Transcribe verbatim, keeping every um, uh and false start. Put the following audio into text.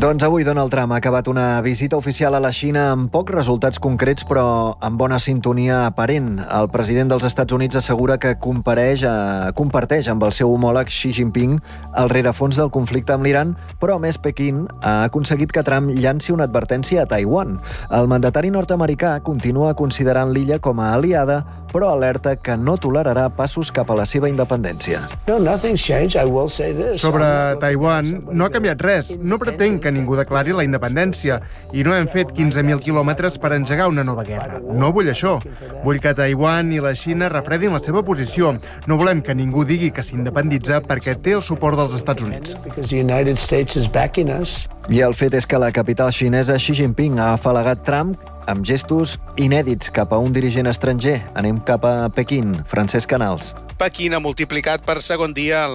Doncs avui Donald Trump ha acabat una visita oficial a la Xina amb pocs resultats concrets, però amb bona sintonia aparent. El president dels Estats Units assegura que compareix, eh, comparteix amb el seu homòleg Xi Jinping el rerefons del conflicte amb l'Iran, però a més Pequín ha aconseguit que Trump llanci una advertència a Taiwan. El mandatari nord-americà continua considerant l'illa com a aliada, però alerta que no tolerarà passos cap a la seva independència. Sobre Taiwan no ha canviat res. No pretenc que ningú declari la independència i no hem fet quinze mil quilòmetres per engegar una nova guerra. No vull això. Vull que Taiwan i la Xina refredin la seva posició. No volem que ningú digui que s'independitza perquè té el suport dels Estats Units. I el fet és que la capital xinesa, Xi Jinping, ha afalagat Trump amb gestos inèdits cap a un dirigent estranger. Anem cap a Pequín. Francesc Canals. Pequín ha multiplicat per segon dia